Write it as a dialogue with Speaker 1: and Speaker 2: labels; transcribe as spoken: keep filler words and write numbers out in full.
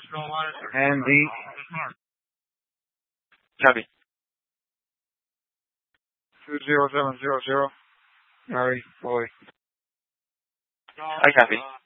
Speaker 1: And the
Speaker 2: Copy.
Speaker 1: two zero seven zero zero. Mary, Boy.
Speaker 2: I copy.